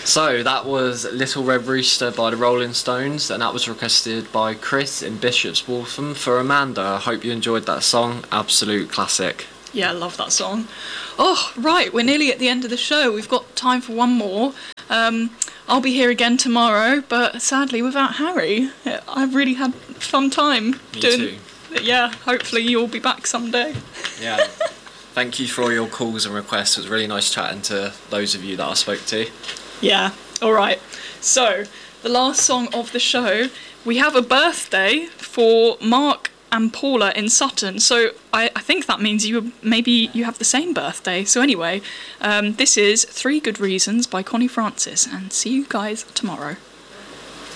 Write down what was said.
So that was Little Red Rooster by the Rolling Stones, and that was requested by Chris in Bishop's Waltham for Amanda. I hope you enjoyed that song. Absolute classic. Yeah, I love that song. Oh, right, we're nearly at the end of the show. We've got time for one more. I'll be here again tomorrow, but sadly without Harry. I've really had a fun time. Me too. Yeah, hopefully you'll be back someday. Yeah. Thank you for all your calls and requests. It was really nice chatting to those of you that I spoke to. Yeah, all right. So, the last song of the show, we have a birthday for Mark and Paula in Sutton. So I think that means maybe you have the same birthday. So anyway, this is 3 Good Reasons by Connie Francis, and see you guys tomorrow.